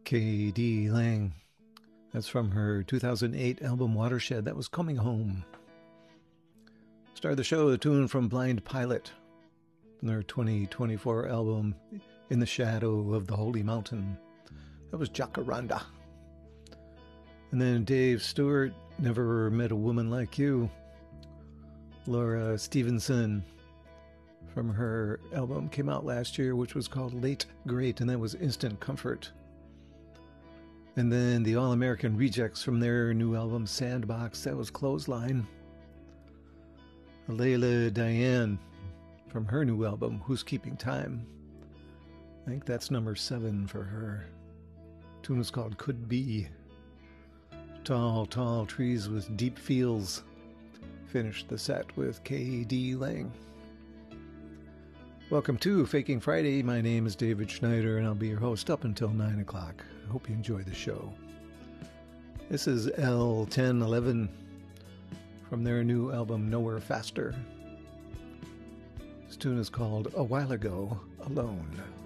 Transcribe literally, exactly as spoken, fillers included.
K D. Lang. That's from her two thousand eight album Watershed. That was Coming Home. Started the show, a tune from Blind Pilot from their twenty twenty-four album In the Shadow of the Holy Mountain. That was Jacaranda. And then Dave Stewart, Never Met a Woman Like You. Laura Stevenson from her album came out last year, which was called Late Great, and that was Instant Comfort. And then the All-American Rejects from their new album Sandbox, that was Clothesline. Layla Diane from her new album Who's Keeping Time. I think that's number seven for her. The tune is called Could Be. Tall, Tall Trees with Deep Feels finished the set with K D. Lang. Welcome to Faking Friday. My name is David Schneider, and I'll be your host up until nine o'clock. I hope you enjoy the show. This is L ten eleven from their new album Nowhere Faster. This tune is called A While Ago, Alone.